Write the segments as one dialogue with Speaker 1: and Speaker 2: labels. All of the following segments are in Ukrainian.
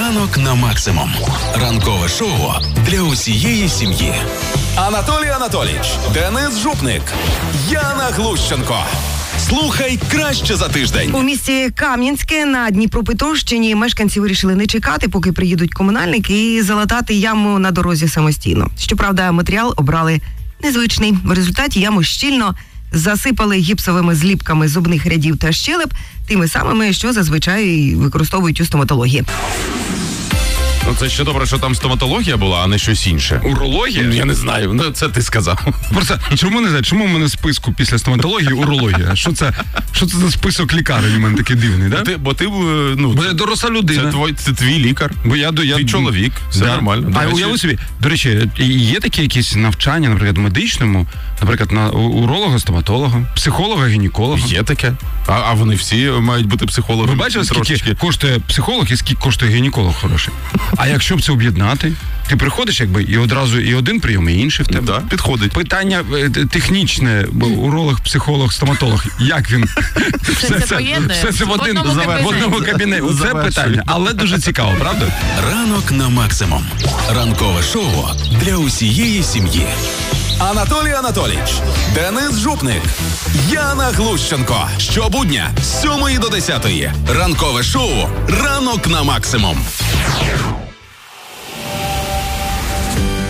Speaker 1: Ранок на максимум. Ранкове шоу для усієї сім'ї. Анатолій Анатолійович, Денис Жупник, Яна Глущенко. Слухай краще за тиждень.
Speaker 2: У місті Кам'янське на Дніпропетровщині мешканці вирішили не чекати, поки приїдуть комунальники, і залатати яму на дорозі самостійно. Щоправда, матеріал обрали незвичний. В результаті яму щільно засипали гіпсовими зліпками зубних рядів та щелеп, тими самими, що зазвичай використовують у стоматології.
Speaker 3: Ну, це ще добре, що там стоматологія була, а не щось інше.
Speaker 4: Урологія?
Speaker 3: Я не знаю, ну це ти сказав.
Speaker 4: Просто, чому не знаю, чому в мене в списку після стоматології урологія? Що це за список лікарень у мене такий дивний, да?
Speaker 3: Бо ти
Speaker 4: я доросла людина.
Speaker 3: Це твій лікар.
Speaker 4: Бо я
Speaker 3: твій чоловік, все нормально.
Speaker 4: А уяви собі, до речі, є такі якісь навчання, наприклад, медичному, наприклад, на уролога, стоматолога, психолога, гінеколога?
Speaker 3: Є таке. А вони всі мають бути психологами.
Speaker 4: Ви бачили, скільки коштує психолог і скільки коштує гінеколог хороший? А якщо б це об'єднати, ти приходиш і одразу і один прийом, і інший в тебе.
Speaker 3: Да, підходить.
Speaker 4: Питання технічне, уролог, психолог, стоматолог. Як він?
Speaker 5: Все це
Speaker 4: в одному кабінеті. Це питання, але дуже цікаво, правда?
Speaker 1: Ранок на максимум. Ранкове шоу для усієї сім'ї. Анатолій Анатолійович, Денис Жупник, Яна Глущенко. Щобудня з 7 до 10. Ранкове шоу «Ранок на максимум».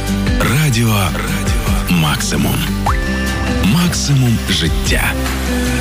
Speaker 1: Радіо Максимум. Максимум життя.